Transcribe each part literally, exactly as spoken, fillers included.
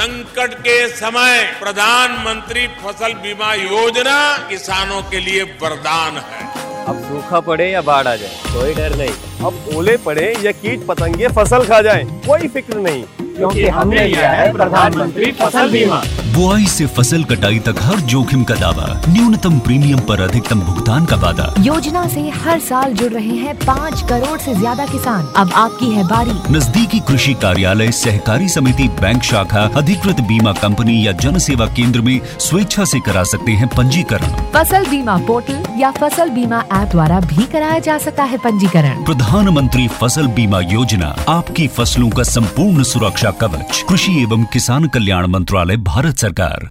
संकट के समय प्रधानमंत्री फसल बीमा योजना किसानों के लिए वरदान है। अब सूखा पड़े या बाढ़ आ जाए कोई डर नहीं। अब ओले पड़े या कीट पतंगे फसल खा जाए कोई फिक्र नहीं, क्योंकि हमने लिया है प्रधानमंत्री फसल बीमा। बुआई से फसल कटाई तक हर जोखिम का दावा, न्यूनतम प्रीमियम पर अधिकतम भुगतान का वादा। योजना से हर साल जुड़ रहे हैं पाँच करोड़ से ज्यादा किसान। अब आपकी है बारी। नजदीकी कृषि कार्यालय, सहकारी समिति, बैंक शाखा, अधिकृत बीमा कंपनी या जन सेवा केंद्र में स्वेच्छा से करा सकते हैं पंजीकरण। फसल बीमा पोर्टल या फसल बीमा ऐप द्वारा भी कराया जा सकता है पंजीकरण। प्रधानमंत्री फसल बीमा योजना, आपकी फसलों का संपूर्ण सुरक्षा कवच। कृषि एवं किसान कल्याण मंत्रालय, भारत सरकार।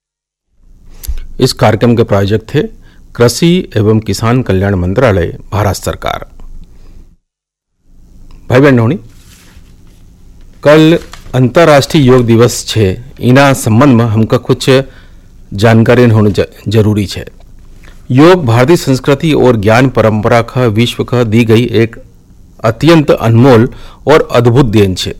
इस कार्यक्रम के प्रायोजक थे कृषि एवं किसान कल्याण मंत्रालय, भारत सरकार। भाई बहनों, कल अंतर्राष्ट्रीय योग दिवस छे। इना संबंध में हमका कुछ जानकारी होनी जरूरी है। योग भारतीय संस्कृति और ज्ञान परंपरा का विश्व का दी गई एक अत्यंत अनमोल और अद्भुत देन है।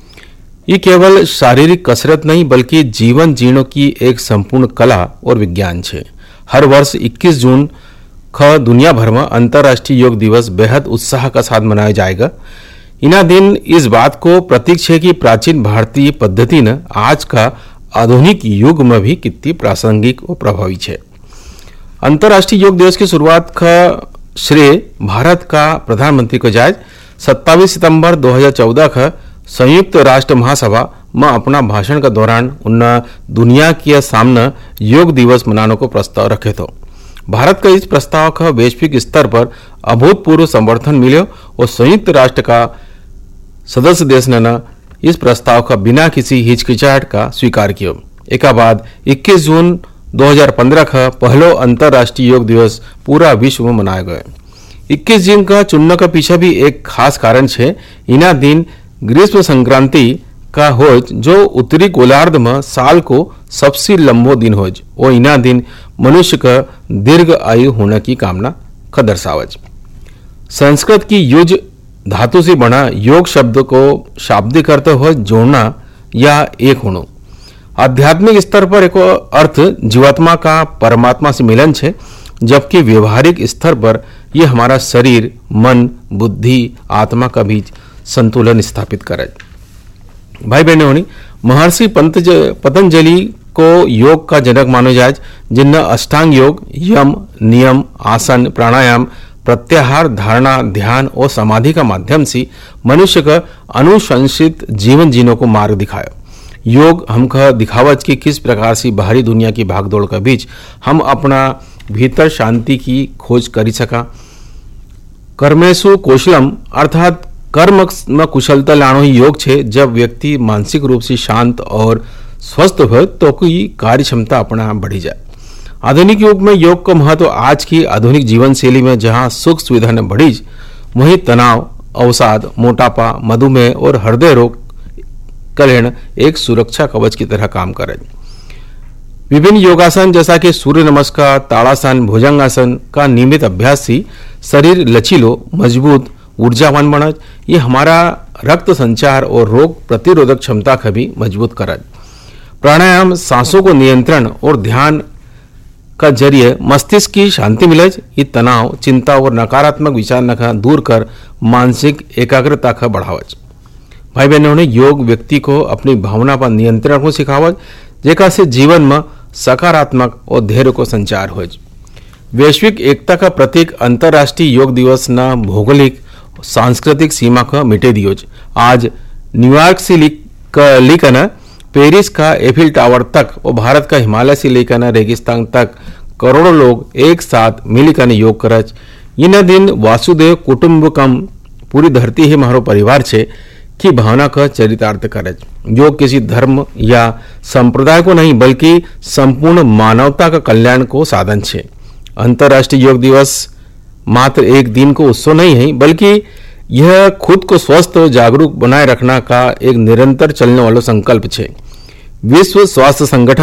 ये केवल शारीरिक कसरत नहीं बल्कि जीवन जीने की एक संपूर्ण कला और विज्ञान है। हर वर्ष इक्कीस जून का दुनिया भर में अंतर्राष्ट्रीय योग दिवस बेहद उत्साह का साथ मनाया जाएगा। इना दिन इस बात को प्रतीक है कि प्राचीन भारतीय पद्धति ने आज का आधुनिक युग में भी कितनी प्रासंगिक और प्रभावी है। अंतर्राष्ट्रीय योग दिवस की शुरुआत का श्रेय भारत का प्रधानमंत्री को जाए। सत्ताईस सितंबर दो हज़ार चौदह का संयुक्त राष्ट्र महासभा में अपना भाषण के दौरान उन्होंने दुनिया के सामने योग दिवस मनाने को प्रस्ताव रखे थे। भारत का इस प्रस्ताव का वैश्विक स्तर पर अभूतपूर्व समर्थन मिले और संयुक्त राष्ट्र का सदस्य देश ने न इस प्रस्ताव का बिना किसी हिचकिचाहट का स्वीकार किया। एक बाद इक्कीस जून दो हज़ार पंद्रह का पहलो अंतर्राष्ट्रीय योग दिवस पूरा विश्व में मनाया गया। इक्कीस जून का चुनने का पीछे भी एक खास कारण है। इना दिन ग्रीष्म संक्रांति का होज जो उत्तरी गोलार्ध में साल को सबसे लंबो दिन होज और इना दिन मनुष्य का दीर्घ आयु होने की कामना का दर्शावज। संस्कृत की युज धातु से बना योग शब्द को शाब्दिक अर्थ हो जोड़ना या एक होना। आध्यात्मिक स्तर पर एक अर्थ जीवात्मा का परमात्मा से मिलन है, जबकि व्यवहारिक स्तर पर यह हमारा शरीर, मन, बुद्धि, आत्मा का बीच संतुलन स्थापित करे। भाई बहनों, महर्षि पतंजलि को योग का जनक माना जाए, जिनने अष्टांग योग, यम, नियम, आसन, प्राणायाम, प्रत्याहार, धारणा, ध्यान और समाधि का माध्यम से मनुष्य का अनुशंसित जीवन जीने को मार्ग दिखाया। योग हमका दिखावत कि किस प्रकार से बाहरी दुनिया की भागदौड़ के बीच हम अपना भीतर शांति की खोज कर सका। कर्मेशु कौशलम अर्थात कर्म में कुशलता लाना ही योग है। जब व्यक्ति मानसिक रूप से शांत और स्वस्थ हो तो की कार्य क्षमता अपना बढ़ी जाए। आधुनिक युग में योग का महत्व आज की आधुनिक जीवन शैली में जहां सुख सुविधा ने बढ़ी, वहीं तनाव, अवसाद, मोटापा, मधुमेह और हृदय रोग कल्याण एक सुरक्षा कवच की तरह काम करे। विभिन्न योगासन जैसा कि सूर्य नमस्कार, ताड़ासन, भुजंगासन का नियमित अभ्यास से शरीर लचीलो, मजबूत, ऊर्जावान बना। ये हमारा रक्त संचार और रोग प्रतिरोधक क्षमता का भी मजबूत करे। प्राणायाम सांसों को नियंत्रण और ध्यान का जरिए मस्तिष्क की शांति मिले। ये तनाव, चिंता और नकारात्मक विचार का दूर कर मानसिक एकाग्रता का बढ़ावज। भाई बहनों ने योग व्यक्ति को अपनी भावना पर नियंत्रण को सिखावत, जेका से जीवन में सकारात्मक और धैर्य को संचार हो। वैश्विक एकता का प्रतीक अंतर्राष्ट्रीय योग दिवस न भौगोलिक सांस्कृतिक सीमा का मिटे दियो। आज न्यूयॉर्क से लेकर पेरिस का एफिल टावर तक और भारत का हिमालय से लेकर रेगिस्तान तक करोड़ों लोग एक साथ मिलकर योग करज। इन दिन वासुदेव कुटुंबकम, पूरी धरती ही हमारो परिवार छे की भावना का चरितार्थ करज। योग किसी धर्म या संप्रदाय को नहीं बल्कि संपूर्ण मानवता का कल्याण को साधन है। अंतर्राष्ट्रीय योग दिवस मात्र एक दिन को उत्सव नहीं है, बल्कि यह खुद को स्वस्थ और जागरूक बनाए रखना का एक निरंतर चलने वाला संकल्प है। विश्व स्वास्थ्य संगठन